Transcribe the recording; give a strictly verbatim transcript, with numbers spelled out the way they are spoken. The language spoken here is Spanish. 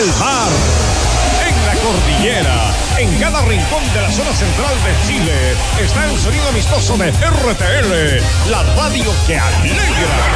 el mar, en la cordillera, en cada rincón de la zona central de Chile, está el sonido amistoso de R T L, la radio que alegra.